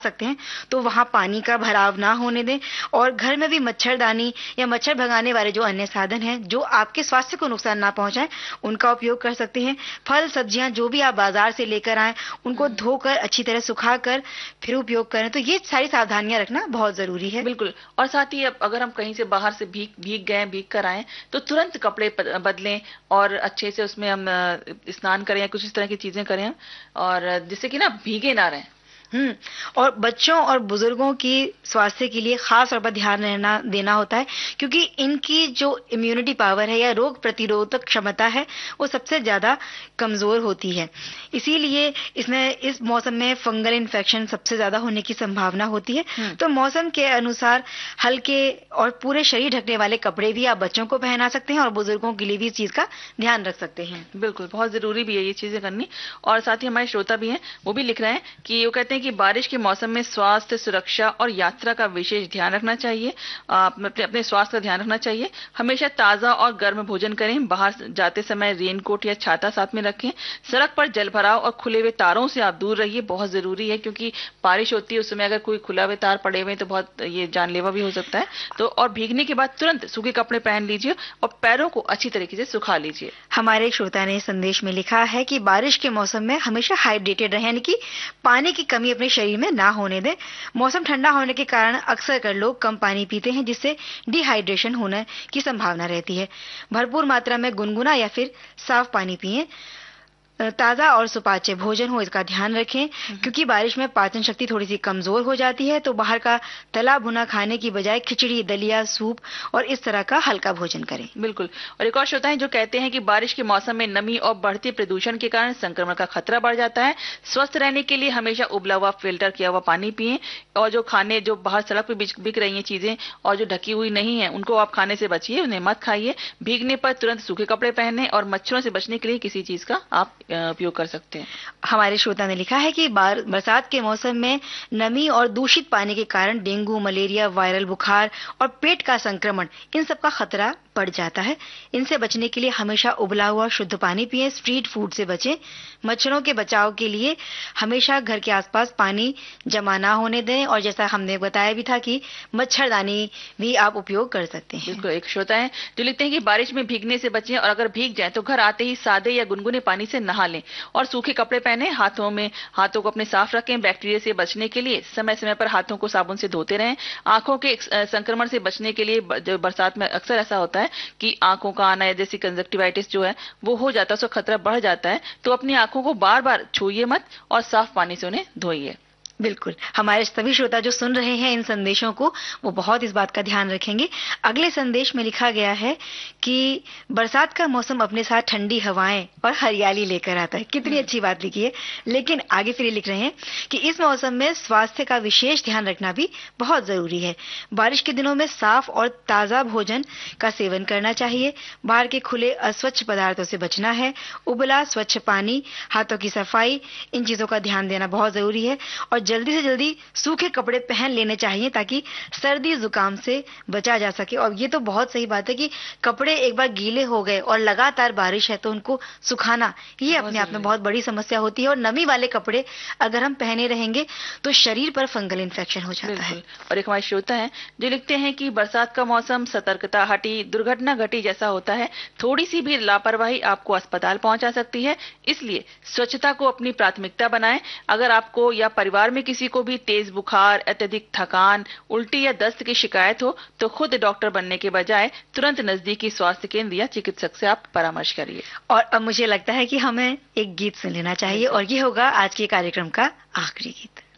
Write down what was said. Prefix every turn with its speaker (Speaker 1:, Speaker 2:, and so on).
Speaker 1: सकते हैं तो वहां पानी का भराव ना होने दें। और घर में भी मच्छरदानी या मच्छर भगाने वाले जो अन्य साधन हैं जो आपके स्वास्थ्य को नुकसान ना पहुंचाएं, उनका उपयोग कर सकते हैं। फल सब्जियां जो भी आप बाजार से लेकर आए उनको धोकर अच्छी तरह सुखाकर फिर उपयोग करें। तो ये सारी सावधानियां रखना बहुत जरूरी है।
Speaker 2: बिल्कुल। और साथ ही अब अगर हम कहीं से बाहर से भीग भीग गए, भीग कर आए, तो तुरंत कपड़े बदलें और अच्छे से उसमें हम स्नान करें या कुछ इस तरह की चीजें करें, और जिससे कि ना भीगे ना रहें।
Speaker 1: और बच्चों और बुजुर्गों की स्वास्थ्य के लिए खास तौर पर ध्यान रहना देना होता है, क्योंकि इनकी जो इम्यूनिटी पावर है या रोग प्रतिरोधक क्षमता है वो सबसे ज्यादा कमजोर होती है। इसीलिए इसमें इस मौसम में फंगल इन्फेक्शन सबसे ज्यादा होने की संभावना होती है। तो मौसम के अनुसार हल्के और पूरे शरीर ढकने वाले कपड़े भी आप बच्चों को पहना सकते हैं और बुजुर्गों के लिए भी इस चीज का ध्यान रख सकते हैं।
Speaker 2: बिल्कुल, बहुत जरूरी भी है ये चीजें करनी। और साथ ही हमारे श्रोता भी हैं, वो भी लिख रहे हैं कि वो कहते हैं कि बारिश के मौसम में स्वास्थ्य, सुरक्षा और यात्रा का विशेष ध्यान रखना चाहिए। अपने स्वास्थ्य का ध्यान रखना चाहिए। हमेशा ताजा और गर्म भोजन करें। बाहर जाते समय रेनकोट या छाता साथ में रखें। सड़क पर जलभराव और खुले हुए तारों से आप दूर रहिए, बहुत जरूरी है, क्योंकि बारिश होती है उस समय अगर कोई खुला हुए तार पड़े हुए तो बहुत ये जानलेवा भी हो सकता है। तो और भीगने के बाद तुरंत सूखे कपड़े पहन लीजिए और पैरों को अच्छी तरीके से सुखा लीजिए।
Speaker 1: हमारे श्रोता ने संदेश में लिखा है कि बारिश के मौसम में हमेशा हाइड्रेटेड रहें, यानी कि पानी की कमी अपने शरीर में ना होने दें। मौसम ठंडा होने के कारण अक्सर कर लोग कम पानी पीते हैं, जिससे डिहाइड्रेशन होने की संभावना रहती है। भरपूर मात्रा में गुनगुना या फिर साफ पानी पिएं। ताजा और सुपाच्य भोजन हो इसका ध्यान रखें, क्योंकि बारिश में पाचन शक्ति थोड़ी सी कमजोर हो जाती है। तो बाहर का तला भुना खाने की बजाय खिचड़ी, दलिया, सूप और इस तरह का हल्का भोजन करें।
Speaker 2: बिल्कुल। और एक और श्रोता है जो कहते हैं कि बारिश के मौसम में नमी और बढ़ते प्रदूषण के कारण संक्रमण का खतरा बढ़ जाता है। स्वस्थ रहने के लिए हमेशा उबला हुआ, फिल्टर किया हुआ पानी पिएं। और जो बाहर सड़क पे बिक रही है चीजें और जो ढकी हुई नहीं है उनको आप खाने से बचिए, उन्हें मत खाइए। भीगने पर तुरंत सूखे कपड़े पहने और मच्छरों से बचने के लिए किसी चीज का आप उपयोग कर सकते हैं।
Speaker 1: हमारे श्रोता ने लिखा है कि बरसात के मौसम में नमी और दूषित पानी के कारण डेंगू, मलेरिया, वायरल बुखार और पेट का संक्रमण, इन सब का खतरा बढ़ जाता है। इनसे बचने के लिए हमेशा उबला हुआ शुद्ध पानी पिएं। स्ट्रीट फूड से बचें। मच्छरों के बचाव के लिए हमेशा घर के आसपास पानी जमा ना होने दें। और जैसा हमने बताया भी था कि मच्छरदानी भी आप उपयोग कर सकते हैं।
Speaker 2: बिल्कुल। एक श्रोता है जो लिखते हैं कि बारिश में भीगने से बचें और अगर भीग जाए तो घर आते ही सादे या गुनगुने पानी से नहा लें और सूखे कपड़े पहने। हाथों को अपने साफ रखें। बैक्टीरिया से बचने के लिए समय समय पर हाथों को साबुन से धोते रहें। आंखों के संक्रमण से बचने के लिए जो बरसात में अक्सर ऐसा होता है कि आंखों का आना या जैसी कंजक्टिवाइटिस जो है वो हो जाता है, उसका खतरा बढ़ जाता है। तो अपनी आंखों को बार बार छूइए मत और साफ पानी से उन्हें धोइए।
Speaker 1: बिल्कुल। हमारे सभी श्रोता जो सुन रहे हैं इन संदेशों को, वो बहुत इस बात का ध्यान रखेंगे। अगले संदेश में लिखा गया है कि बरसात का मौसम अपने साथ ठंडी हवाएं और हरियाली लेकर आता है। कितनी अच्छी बात लिखी है। लेकिन आगे फिर लिख रहे हैं कि इस मौसम में स्वास्थ्य का विशेष ध्यान रखना भी बहुत जरूरी है। बारिश के दिनों में साफ और ताजा भोजन का सेवन करना चाहिए। बाहर के खुले अस्वच्छ पदार्थों से बचना है। उबला स्वच्छ पानी, हाथों की सफाई, इन चीजों का ध्यान देना बहुत जरूरी है। और जल्दी से जल्दी सूखे कपड़े पहन लेने चाहिए ताकि सर्दी जुकाम से बचा जा सके। और ये तो बहुत सही बात है कि कपड़े एक बार गीले हो गए और लगातार बारिश है तो उनको सुखाना ये अपने आप में बहुत बड़ी समस्या होती है। और नमी वाले कपड़े अगर हम पहने रहेंगे तो शरीर पर फंगल इन्फेक्शन हो जाता है।
Speaker 2: और एक हमारे श्रोता है जो लिखते हैं कि बरसात का मौसम सतर्कता हटी, दुर्घटना घटी जैसा होता है। थोड़ी सी भी लापरवाही आपको अस्पताल पहुंचा सकती है। इसलिए स्वच्छता को अपनी प्राथमिकता बनाएं। अगर आपको या परिवार में किसी को भी तेज बुखार, अत्यधिक थकान, उल्टी या दस्त की शिकायत हो तो खुद डॉक्टर बनने के बजाय तुरंत नजदीकी स्वास्थ्य केंद्र या चिकित्सक से आप परामर्श करिए।
Speaker 1: और अब मुझे लगता है कि हमें एक गीत सुन लेना चाहिए और ये होगा आज के कार्यक्रम का आखिरी गीत।